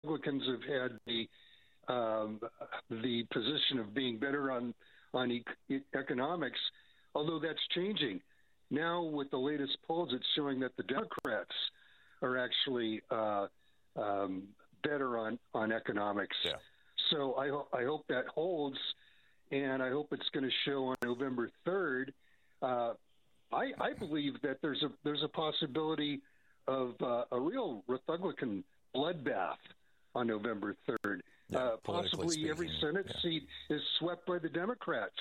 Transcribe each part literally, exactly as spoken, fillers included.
Republicans have had the um, the position of being better on on e- economics, although that's changing. Now, with the latest polls, it's showing that the Democrats are actually uh, um, better on, on economics. Yeah. So I, ho- I hope that holds, and I hope it's going to show on November third. Uh, I, I believe that there's a there's a possibility of uh, a real Republican bloodbath on November third. Yeah, uh, politically possibly speaking, every Senate yeah. seat is swept by the Democrats,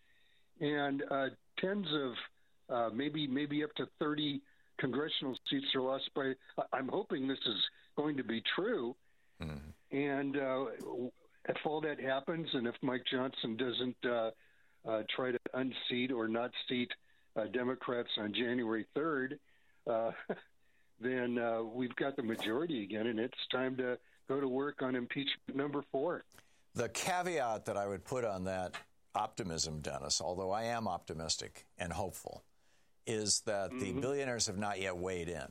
and uh, tens of uh, maybe maybe up to thirty congressional seats are lost by. I'm hoping this is going to be true, mm-hmm. and uh, if all that happens, and if Mike Johnson doesn't uh, uh, try to unseat or not seat uh, Democrats on January third, uh, then uh, we've got the majority again, and it's time to go to work on impeachment number four. The caveat that I would put on that optimism, Dennis, although I am optimistic and hopeful, is that mm-hmm. the billionaires have not yet weighed in.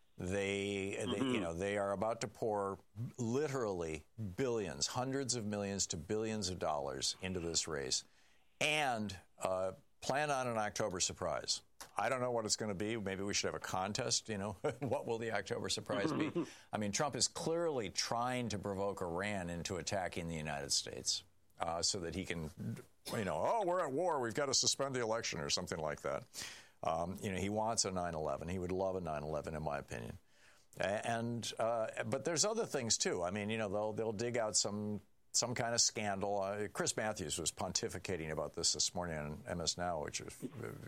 They, mm-hmm. they, you know, they are about to pour literally billions, hundreds of millions to billions of dollars into this race, and uh, plan on an October surprise. I don't know what it's going to be. Maybe we should have a contest, you know. What will the October surprise be? I mean, Trump is clearly trying to provoke Iran into attacking the United States uh, so that he can, you know, oh, we're at war, we've got to suspend the election or something like that. Um, you know, he wants a nine eleven. He would love a nine eleven, in my opinion. And uh, but there's other things, too. I mean, you know, they'll, they'll dig out some some kind of scandal. Uh, Chris Matthews was pontificating about this this morning on M S Now, which is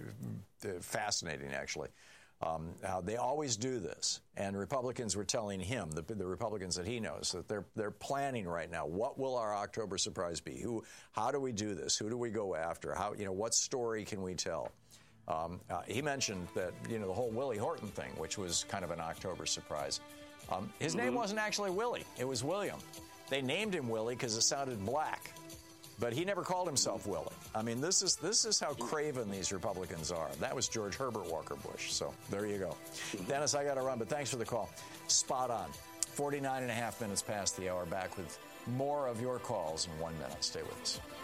fascinating, actually. Um, how they always do this, and Republicans were telling him, the, the Republicans that he knows, that they're they're planning right now. What will our October surprise be? Who? How do we do this? Who do we go after? How? You know, what story can we tell? Um, uh, he mentioned that, you know, the whole Willie Horton thing, which was kind of an October surprise. Um, his mm-hmm. name wasn't actually Willie. It was William. They named him Willie because it sounded black, but he never called himself Willie. I mean, this is this is how craven these Republicans are. That was George Herbert Walker Bush. So there you go. Dennis, I got to run, but thanks for the call. Spot on. forty-nine and a half minutes past the hour. Back with more of your calls in one minute. Stay with us.